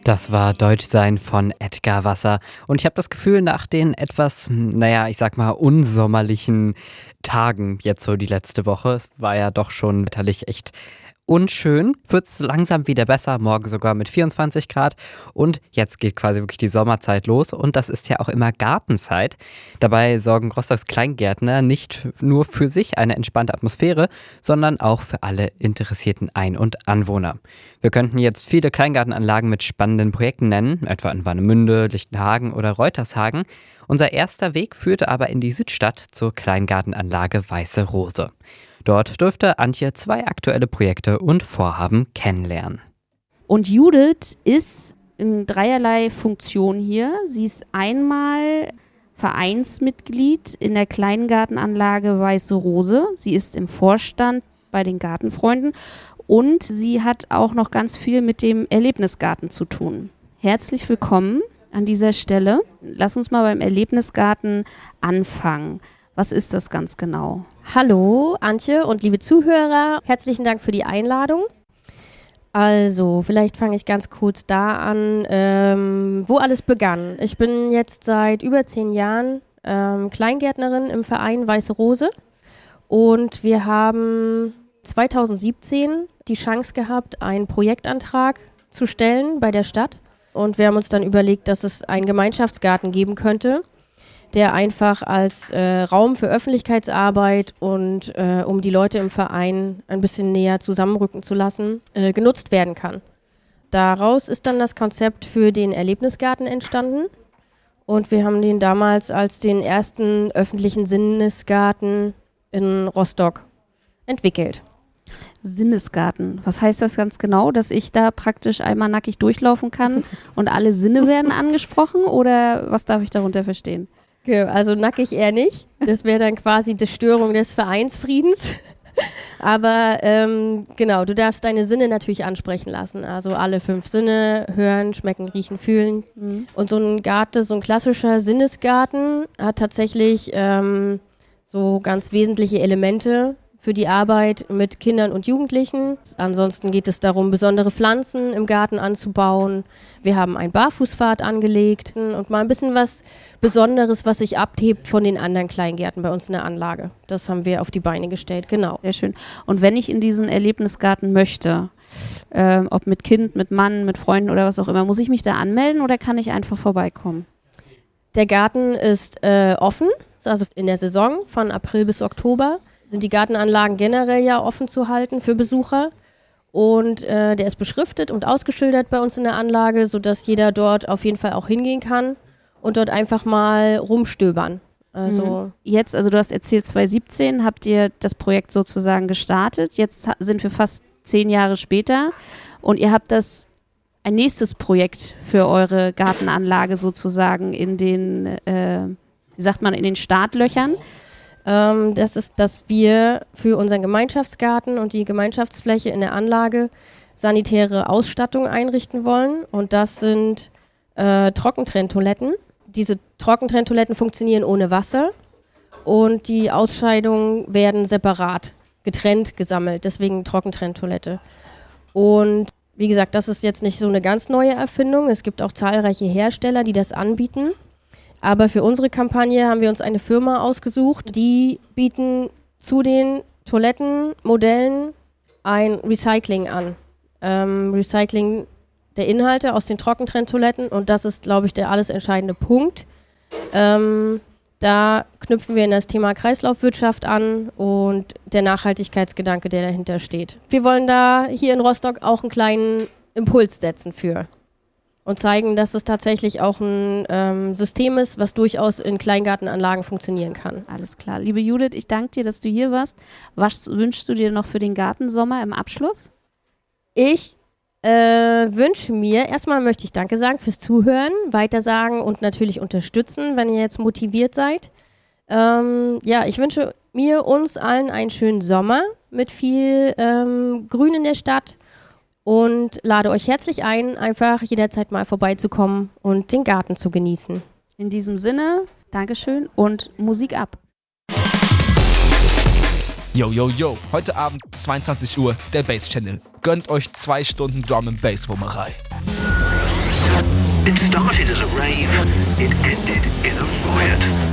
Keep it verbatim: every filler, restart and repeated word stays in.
Das war Deutschsein von Edgar Wasser. Und ich habe das Gefühl, nach den etwas, naja, ich sag mal, unsommerlichen Tagen jetzt so die letzte Woche, es war ja doch schon wetterlich echt unschön, wird es langsam wieder besser, morgen sogar mit vierundzwanzig Grad. Und jetzt geht quasi wirklich die Sommerzeit los und das ist ja auch immer Gartenzeit. Dabei sorgen Rostocks Kleingärtner nicht nur für sich eine entspannte Atmosphäre, sondern auch für alle interessierten Ein- und Anwohner. Wir könnten jetzt viele Kleingartenanlagen mit spannenden Projekten nennen, etwa in Warnemünde, Lichtenhagen oder Reutershagen. Unser erster Weg führte aber in die Südstadt zur Kleingartenanlage Weiße Rose. Dort durfte Antje zwei aktuelle Projekte und Vorhaben kennenlernen. Und Judith ist in dreierlei Funktion hier. Sie ist einmal Vereinsmitglied in der Kleingartenanlage Weiße Rose. Sie ist im Vorstand bei den Gartenfreunden und sie hat auch noch ganz viel mit dem Erlebnisgarten zu tun. Herzlich willkommen an dieser Stelle. Lass uns mal beim Erlebnisgarten anfangen. Was ist das ganz genau? Hallo Antje und liebe Zuhörer, herzlichen Dank für die Einladung. Also, vielleicht fange ich ganz kurz da an, ähm, wo alles begann. Ich bin jetzt seit über zehn Jahren ähm, Kleingärtnerin im Verein Weiße Rose und wir haben zweitausendsiebzehn die Chance gehabt, einen Projektantrag zu stellen bei der Stadt und wir haben uns dann überlegt, dass es einen Gemeinschaftsgarten geben könnte, der einfach als äh, Raum für Öffentlichkeitsarbeit und äh, um die Leute im Verein ein bisschen näher zusammenrücken zu lassen, äh, genutzt werden kann. Daraus ist dann das Konzept für den Erlebnisgarten entstanden und wir haben den damals als den ersten öffentlichen Sinnesgarten in Rostock entwickelt. Sinnesgarten. Was heißt das ganz genau? Dass ich da praktisch einmal nackig durchlaufen kann und alle Sinne werden angesprochen oder was darf ich darunter verstehen? Genau, also nackig eher nicht. Das wäre dann quasi die Störung des Vereinsfriedens. Aber ähm, genau, du darfst deine Sinne natürlich ansprechen lassen. Also alle fünf Sinne, hören, schmecken, riechen, fühlen. Mhm. Und so ein Garten, so ein klassischer Sinnesgarten hat tatsächlich ähm, so ganz wesentliche Elemente für die Arbeit mit Kindern und Jugendlichen. Ansonsten geht es darum, besondere Pflanzen im Garten anzubauen. Wir haben einen Barfußpfad angelegt und mal ein bisschen was Besonderes, was sich abhebt von den anderen Kleingärten bei uns in der Anlage. Das haben wir auf die Beine gestellt, genau. Sehr schön. Und wenn ich in diesen Erlebnisgarten möchte, äh, ob mit Kind, mit Mann, mit Freunden oder was auch immer, muss ich mich da anmelden oder kann ich einfach vorbeikommen? Der Garten ist äh, offen, also in der Saison von April bis Oktober. Sind die Gartenanlagen generell ja offen zu halten für Besucher und äh, der ist beschriftet und ausgeschildert bei uns in der Anlage, sodass jeder dort auf jeden Fall auch hingehen kann und dort einfach mal rumstöbern. Also jetzt, also du hast erzählt, zweitausendsiebzehn habt ihr das Projekt sozusagen gestartet, jetzt ha- sind wir fast zehn Jahre später und ihr habt das ein nächstes Projekt für eure Gartenanlage sozusagen in den, äh, wie sagt man, in den Startlöchern. Ähm, das ist, dass wir für unseren Gemeinschaftsgarten und die Gemeinschaftsfläche in der Anlage sanitäre Ausstattung einrichten wollen. Und das sind äh, Trockentrenntoiletten. Diese Trockentrenntoiletten funktionieren ohne Wasser und die Ausscheidungen werden separat getrennt gesammelt. Deswegen Trockentrenntoilette. Und wie gesagt, das ist jetzt nicht so eine ganz neue Erfindung. Es gibt auch zahlreiche Hersteller, die das anbieten. Aber für unsere Kampagne haben wir uns eine Firma ausgesucht, die bieten zu den Toilettenmodellen ein Recycling an. Ähm, Recycling der Inhalte aus den Trockentrenntoiletten und das ist, glaube ich, der alles entscheidende Punkt. Ähm, da knüpfen wir in das Thema Kreislaufwirtschaft an und der Nachhaltigkeitsgedanke, der dahinter steht. Wir wollen da hier in Rostock auch einen kleinen Impuls setzen für. Und zeigen, dass es tatsächlich auch ein ähm, System ist, was durchaus in Kleingartenanlagen funktionieren kann. Alles klar. Liebe Judith, ich danke dir, dass du hier warst. Was wünschst du dir noch für den Gartensommer im Abschluss? Ich äh, wünsche mir, erstmal möchte ich Danke sagen fürs Zuhören, weitersagen und natürlich unterstützen, wenn ihr jetzt motiviert seid. Ähm, ja, ich wünsche mir, uns allen einen schönen Sommer mit viel ähm, Grün in der Stadt. Und lade euch herzlich ein, einfach jederzeit mal vorbeizukommen und den Garten zu genießen. In diesem Sinne, Dankeschön und Musik ab. Yo, yo, yo, heute Abend zweiundzwanzig Uhr, der Bass Channel. Gönnt euch zwei Stunden Drum and Bass Wummerei. It started as a rave, it ended in a riot.